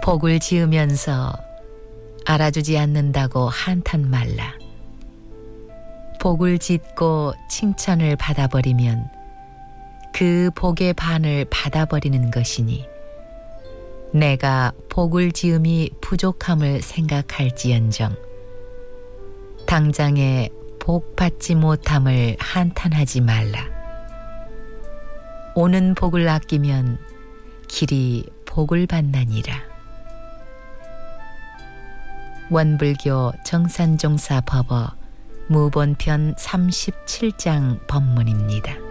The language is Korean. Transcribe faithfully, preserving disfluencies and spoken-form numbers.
복을 지으면서 알아주지 않는다고 한탄 말라. 복을 짓고 칭찬을 받아버리면 그 복의 반을 받아버리는 것이니 내가 복을 지음이 부족함을 생각할지언정 당장에 복 받지 못함을 한탄하지 말라. 오는 복을 아끼면 길이 복을 받나니라. 원불교 정산종사 법어 무본편 삼십칠 장 법문입니다.